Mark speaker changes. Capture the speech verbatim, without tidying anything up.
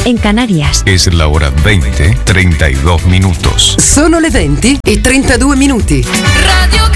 Speaker 1: en Canarias.
Speaker 2: Es la hora veinte, treinta y dos minutos.
Speaker 3: Sono le venti e trentadue minuti.
Speaker 4: Radio